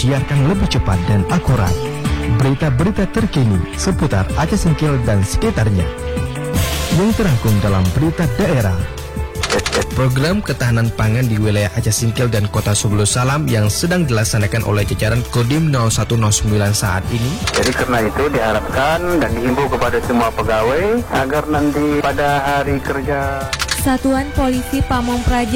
disiarkan lebih cepat dan akurat. Berita-berita terkini seputar Aceh Singkil dan sekitarnya yang terangkum dalam berita daerah. Program ketahanan pangan di wilayah Aceh Singkil dan Kota Subulu Salam yang sedang dilaksanakan oleh jajaran Kodim 0109 saat ini. Jadi karena itu diharapkan dan dihimbau kepada semua pegawai agar nanti pada hari kerja Satuan Polisi Pamong Praja